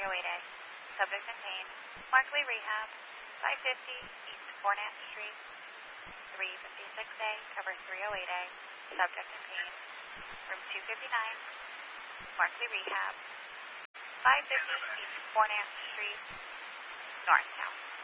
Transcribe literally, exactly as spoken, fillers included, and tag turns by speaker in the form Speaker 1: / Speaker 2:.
Speaker 1: oh eight A. Subject in pain. Markley Rehab, five fifty East Fornant Street, three fifty-six A, cover three oh eight A. Subject in pain. Room two fifty-nine, Markley Rehab, five fifty East Fornant Street, Norristown.